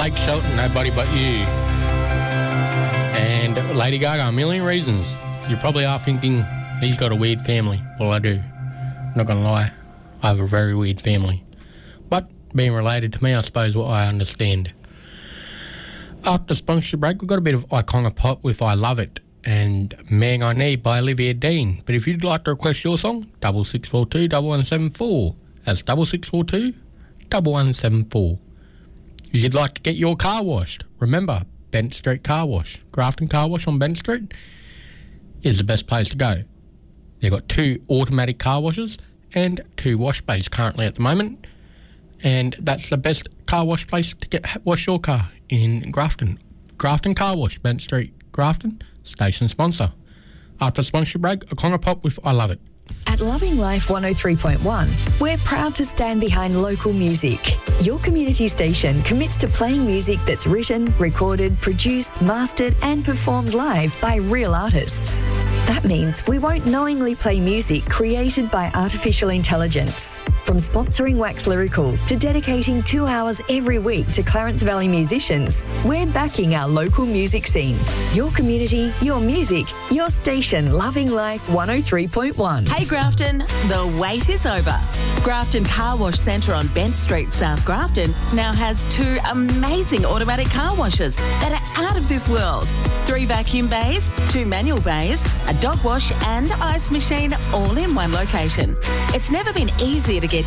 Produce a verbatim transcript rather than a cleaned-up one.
Blake Shelton, Nobody But You. And Lady Gaga, A Million Reasons. You probably are thinking, he's got a weird family. Well, I do. Not going to lie. I have a very weird family. But being related to me, I suppose what I understand. After sponsorship break, we've got a bit of Icona Pop with I Love It and Man I Need by Olivia Dean. But if you'd like to request your song, double six four two, double one seven four. That's double six four two, double one seven four. If you'd like to get your car washed, remember, Bent Street Car Wash. Grafton Car Wash on Bent Street is the best place to go. They've got two automatic car washes and two wash bays currently at the moment. And that's the best car wash place to get wash your car in Grafton. Grafton Car Wash, Bent Street, Grafton, station sponsor. After sponsorship break, Icona Pop with I Love It. At Loving Life one oh three point one, we're proud to stand behind local music. Your community station commits to playing music that's written, recorded, produced, mastered and performed live by real artists. That means we won't knowingly play music created by artificial intelligence. From sponsoring Wax Lyrical to dedicating two hours every week to Clarence Valley musicians, we're backing our local music scene. Your community, your music, your station, Loving Life one oh three point one. Hey Grafton, the wait is over. Grafton Car Wash Centre on Bent Street, South Grafton now has two amazing automatic car washes that are out of this world. Three vacuum bays, two manual bays, a dog wash and ice machine all in one location. It's never been easier to get